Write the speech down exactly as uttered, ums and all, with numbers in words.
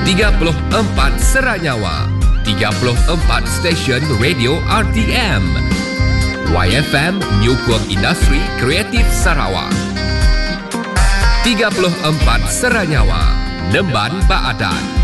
tiga puluh empat Seranyawa, tiga puluh empat stesen radio R T M. Y F M menyokong industri kreatif Sarawak. tiga puluh empat Seranyawa, Nemban Baadan.